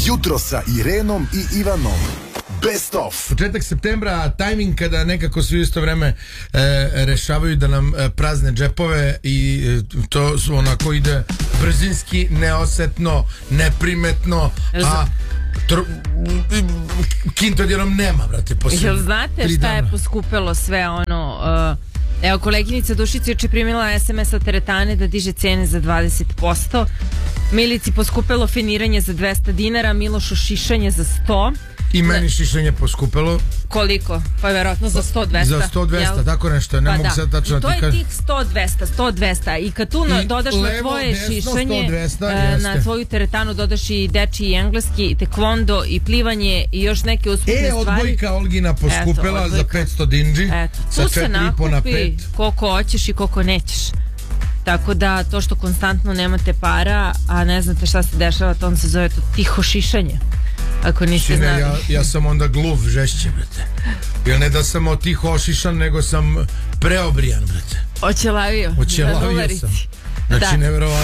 Jutro sa Irenom I Ivanom. Best of. Početak septembra, tajming kada nekako svi isto vreme rešavaju da nam prazne džepove i to su onako ide brzinski, neosetno, neprimetno, a kinto odjednom nema, brate, posebno. Jel znate šta je poskupelo sve ono... Evo, koleginica Dušica juče primila SMS od teretane da diže cene za 20%. Milici poskupelo finiranje za 200 dinara, Milošu šišanje za 100. I meni šišanje poskupelo. Koliko? Pa verovatno za 100-200. Za 100-200, tako nešto. Ne mogu sad tačno ti kažem. To je tih 100-200. I kad tu dodaš na tvoje šišanje, na tvoju teretanu dodaš i dečiji i engleski, i tekvondo, i plivanje, i još neke usputne stvari. Odbojka Olgina poskupela za 500 dinđi. Tu se nakupi koliko hoćeš i koliko nećeš. Tako da to što konstantno nemate para, a ne znate šta se dešava, to on se zove to tiho šišanje. Ako niste znali. Ja sam onda gluv žešće, brate. Jer ne da sam tiho ošišan, nego sam preobrijan, brate. Oćelavio sam. Znači, neverovatno.